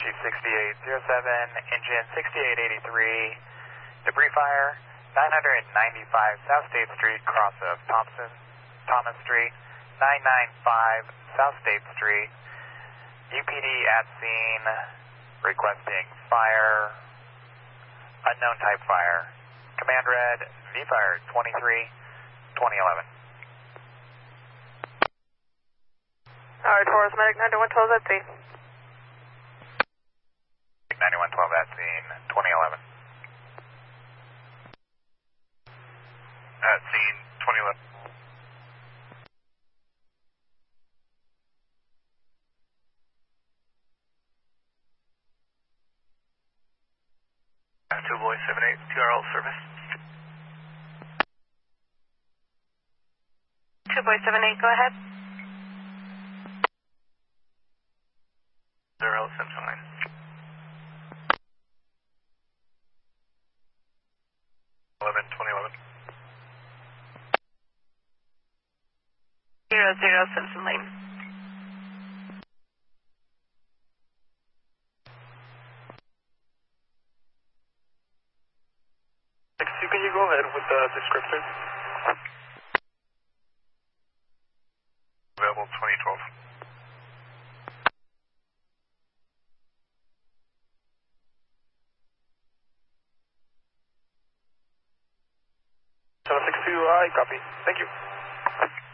6807, engine 6883, debris fire, 995 South State Street, cross of Thomas Street, 995 South State Street, UPD at scene, requesting fire, unknown type fire, command red, V-fire 23, 2011. Alright, Forest Medic 9112 at scene. 9112 at scene, 2011. At scene, 2011. Two Boy 78, TRL service. 2 Boy 78, go ahead. TRL Central Line. 2011. 00 Simpson Lane. Can you go ahead with the description? Available 2012. I copy. Thank you.